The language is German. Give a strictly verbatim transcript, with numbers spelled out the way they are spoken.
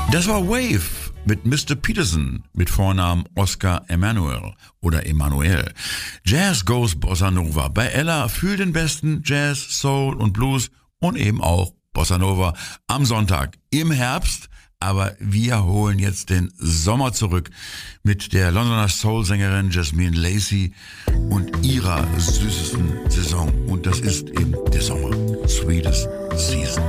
Das war Wave mit Mister Peterson mit Vornamen Oscar Emanuel oder Emanuel. Jazz goes Bossa Nova. Bei Ella für den besten Jazz, Soul und Blues und eben auch Bossa Nova am Sonntag im Herbst. Aber wir holen jetzt den Sommer zurück mit der Londoner Soul-Sängerin Jasmine Lacey und ihrer süßesten Saison. Und das ist eben der Sommer. Sweetest Season.